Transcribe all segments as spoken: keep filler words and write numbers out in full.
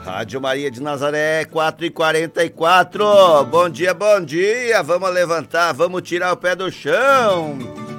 Rádio Maria de Nazaré, quatro e quarenta e quatro. Bom dia, bom dia. Vamos levantar, vamos tirar o pé do chão.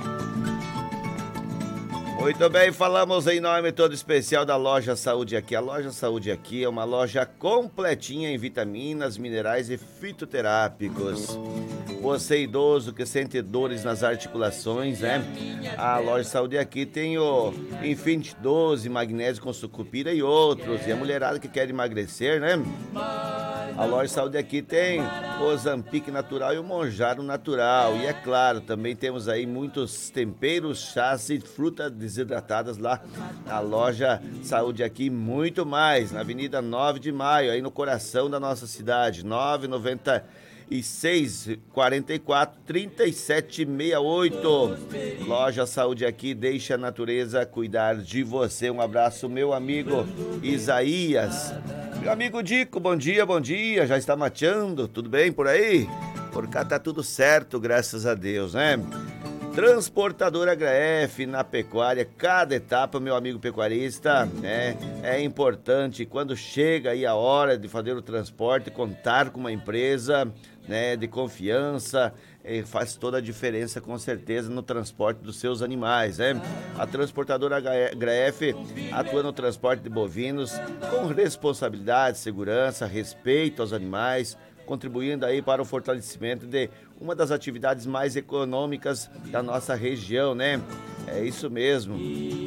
Muito bem, falamos em nome todo especial da Loja Saúde Aqui. A Loja Saúde Aqui é uma loja completinha em vitaminas, minerais e fitoterápicos. Você idoso que sente dores nas articulações, né? A Loja Saúde Aqui tem o Infinity doze, magnésio com sucupira e outros. E a mulherada que quer emagrecer, né? A Loja Saúde Aqui tem o Zampique natural e o Monjaro natural. E é claro, também temos aí muitos temperos, chás e frutas desidratadas lá na Loja Saúde Aqui, muito mais, na Avenida nove de maio, aí no coração da nossa cidade, nove nove seis, quarenta e quatro, trinta e sete sessenta e oito. Loja Saúde Aqui, deixa a natureza cuidar de você. Um abraço, meu amigo Isaías. Meu amigo Dico, bom dia, bom dia. Já está mateando, tudo bem por aí? Por cá tá tudo certo, graças a Deus, né? Transportadora H F na pecuária, cada etapa, meu amigo pecuarista, né, é importante quando chega aí a hora de fazer o transporte, contar com uma empresa, né, de confiança, eh, faz toda a diferença com certeza no transporte dos seus animais, né? A Transportadora H F atua no transporte de bovinos com responsabilidade, segurança, respeito aos animais, contribuindo aí para o fortalecimento de uma das atividades mais econômicas da nossa região, né? É isso mesmo.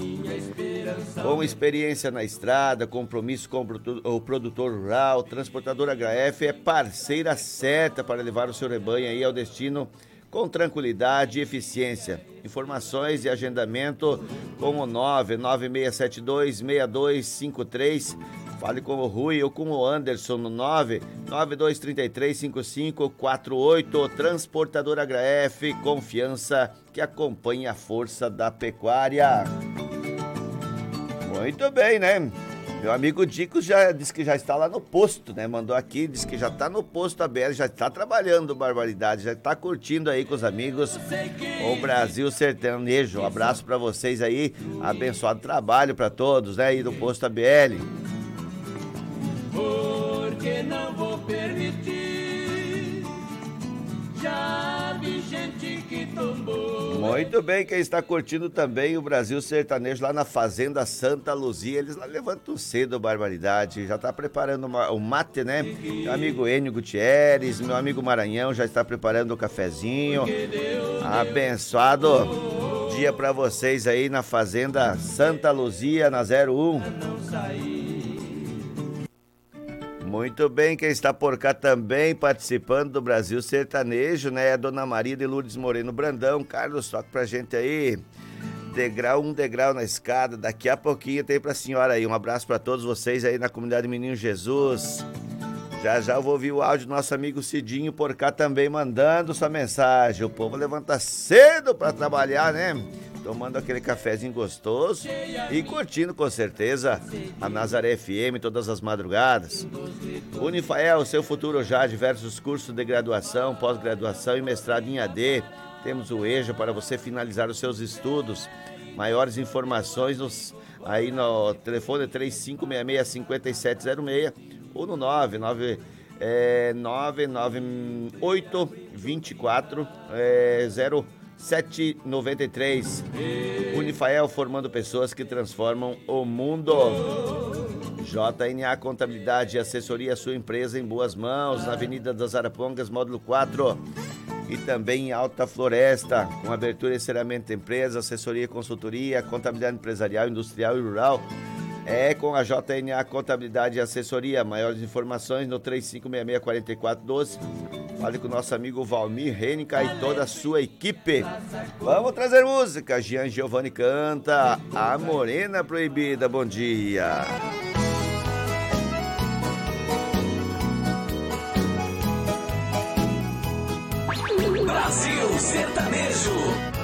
Com experiência na estrada, compromisso com o produtor rural, Transportadora H F é parceira certa para levar o seu rebanho aí ao destino com tranquilidade e eficiência. Informações e agendamento com o nove nove seis sete dois, seis dois cinco três. Fale com o Rui ou com o Anderson no nove nove dois três três cinco cinco quatro oito. Transportadora H F, confiança que acompanha a força da pecuária. Muito bem, né? Meu amigo Dico já disse que já está lá no posto, né? Mandou aqui, disse que já está no posto aberto, já está trabalhando, barbaridade, já está curtindo aí com os amigos o Brasil Sertanejo. Um abraço para vocês aí, abençoado trabalho para todos, né? Aí do posto A B L. Porque não vou permitir, já vi gente que tombou. Muito bem, quem está curtindo também o Brasil Sertanejo lá na Fazenda Santa Luzia, eles lá levantam cedo, barbaridade, já está preparando uma, o mate, né? Meu amigo Enio Gutierrez, meu amigo Maranhão já está preparando o cafezinho. Abençoado dia para vocês aí na Fazenda Santa Luzia, na zero um. Muito bem, quem está por cá também participando do Brasil Sertanejo, né? A Dona Maria de Lourdes Moreno Brandão. Carlos, toca pra gente aí. Degrau, um degrau na escada. Daqui a pouquinho tem pra senhora aí. Um abraço pra todos vocês aí na comunidade Menino Jesus. Já já eu vou ouvir o áudio do nosso amigo Cidinho por cá também mandando sua mensagem. O povo levanta cedo pra trabalhar, né? Tomando aquele cafezinho gostoso e curtindo com certeza a Nazaré F M todas as madrugadas. Unifael, seu futuro já, diversos cursos de graduação, pós-graduação e mestrado em A D. Temos o EJA para você finalizar os seus estudos. Maiores informações nos, aí no telefone três cinco seis seis, cinco sete zero seis ou no nove nove nove oito dois quatro zero sete nove três. Unifael, formando pessoas que transformam o mundo. J N A Contabilidade e Assessoria, sua empresa em boas mãos, na Avenida das Arapongas, módulo quatro. E também em Alta Floresta, com abertura e encerramento de empresa, assessoria e consultoria, contabilidade empresarial, industrial e rural. É com a J N A Contabilidade e Assessoria. Maiores informações no três cinco seis seis, quatro quatro um dois. Fale com o nosso amigo Valmir Renica e toda a sua equipe. Vamos trazer música. Jean Giovanni canta A Morena Proibida. Bom dia. Brasil Sertanejo.